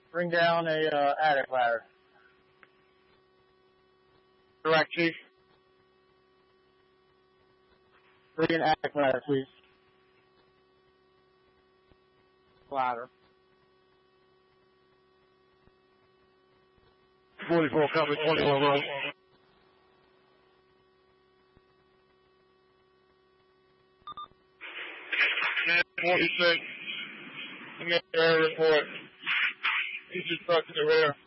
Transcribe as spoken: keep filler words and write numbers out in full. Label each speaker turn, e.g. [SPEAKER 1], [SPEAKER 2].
[SPEAKER 1] Bring down a uh, attic ladder. Direct, Chief. Bring an attic ladder, please. Ladder. forty-four, copy, twenty-one, roll. forty-six. Give me an air report. Teacher's truck in the rear.